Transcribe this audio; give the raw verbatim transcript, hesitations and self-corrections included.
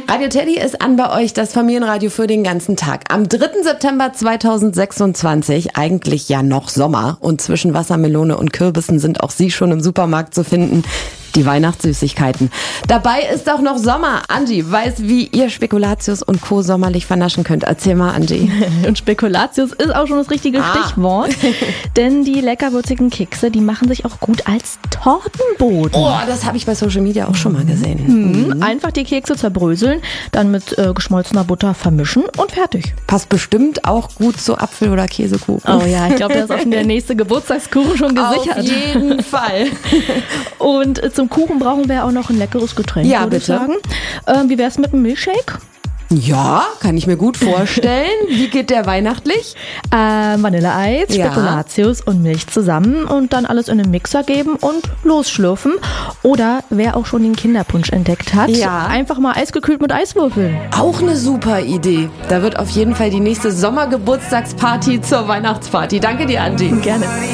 Radio Teddy ist an bei euch, das Familienradio für den ganzen Tag. Am dritten September zweitausendsechsundzwanzig, eigentlich ja noch Sommer. Und zwischen Wassermelone und Kürbissen sind auch Sie schon im Supermarkt zu finden. Die Weihnachtssüßigkeiten. Dabei ist auch noch Sommer. Angie weiß, wie ihr Spekulatius und Co. sommerlich vernaschen könnt. Erzähl mal, Angie. Und Spekulatius ist auch schon das richtige ah. Stichwort. Denn die leckerwürzigen Kekse, die machen sich auch gut als Tortenboden. Oh, das habe ich bei Social Media auch schon mal gesehen. Mhm. Mhm. Einfach die Kekse zerbröseln, dann mit äh, geschmolzener Butter vermischen und fertig. Passt bestimmt auch gut zu Apfel- oder Käsekuchen. Oh ja, ich glaube, da ist auch schon der nächste Geburtstagskuchen schon gesichert. Auf jeden Fall. Und äh, zum Kuchen brauchen wir auch noch ein leckeres Getränk, ja, würde bitte. ich sagen. Äh, wie wär's mit einem Milchshake? Ja, kann ich mir gut vorstellen. Wie geht der weihnachtlich? Äh, Vanilleeis, Ja. Spekulatius und Milch zusammen und dann alles in den Mixer geben und losschlürfen. Oder wer auch schon den Kinderpunsch entdeckt hat, Ja. einfach mal eisgekühlt mit Eiswürfeln. Auch eine super Idee. Da wird auf jeden Fall die nächste Sommergeburtstagsparty zur Weihnachtsparty. Danke dir, Angie. Gerne.